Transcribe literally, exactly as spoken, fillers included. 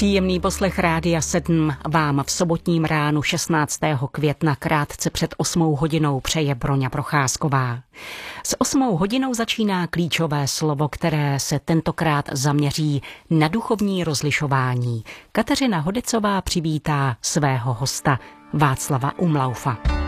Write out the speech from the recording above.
Příjemný poslech Rádia sedm vám v sobotním ránu šestnáctého května krátce před osmou hodinou přeje Broňa Procházková. S osmou hodinou začíná klíčové slovo, které se tentokrát zaměří na duchovní rozlišování. Kateřina Hodecová přivítá svého hosta Václava Umlaufa.